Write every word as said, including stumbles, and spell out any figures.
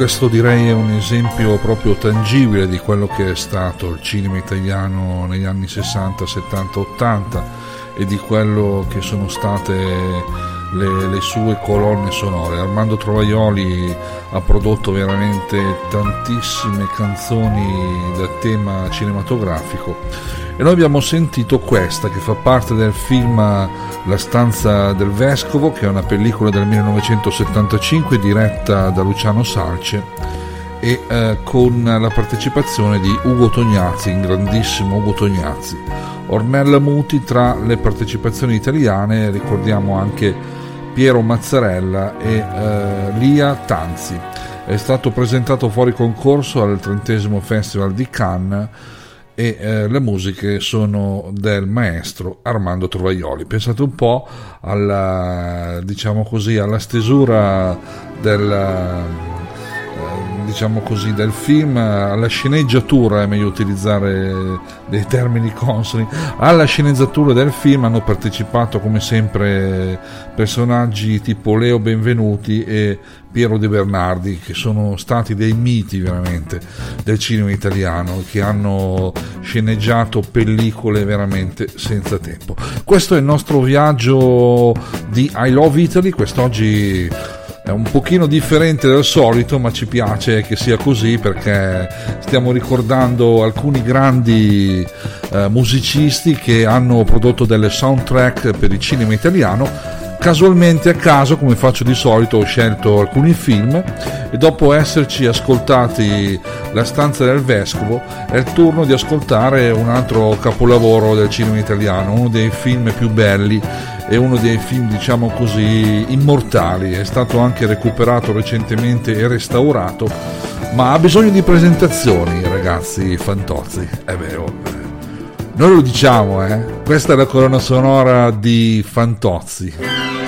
questo direi è un esempio proprio tangibile di quello che è stato il cinema italiano negli anni sessanta, settanta, ottanta e di quello che sono state le, le sue colonne sonore. Armando Trovajoli ha prodotto veramente tantissime canzoni da tema cinematografico e noi abbiamo sentito questa che fa parte del film La stanza del vescovo, che è una pellicola del millenovecentosettantacinque diretta da Luciano Salce e eh, con la partecipazione di Ugo Tognazzi, il grandissimo Ugo Tognazzi. Ornella Muti tra le partecipazioni italiane, ricordiamo anche Piero Mazzarella e eh, Lia Tanzi. È stato presentato fuori concorso al trentesimo Festival di Cannes e eh, le musiche sono del maestro Armando Trovajoli. Pensate un po' alla, diciamo così, alla stesura del, eh, diciamo così, del film, alla sceneggiatura, è meglio utilizzare dei termini consoni, alla sceneggiatura del film hanno partecipato come sempre personaggi tipo Leo Benvenuti e Piero De Bernardi, che sono stati dei miti veramente del cinema italiano, che hanno sceneggiato pellicole veramente senza tempo. Questo è il nostro viaggio di I Love Italy. Quest'oggi è un pochino differente dal solito, ma ci piace che sia così perché stiamo ricordando alcuni grandi eh, musicisti che hanno prodotto delle soundtrack per il cinema italiano. Casualmente, a caso, come faccio di solito, ho scelto alcuni film e dopo esserci ascoltati La stanza del vescovo è il turno di ascoltare un altro capolavoro del cinema italiano, uno dei film più belli e uno dei film, diciamo così, immortali. È stato anche recuperato recentemente e restaurato, ma ha bisogno di presentazioni, ragazzi Fantozzi, è vero. Noi lo diciamo, eh? Questa è la colonna sonora di Fantozzi.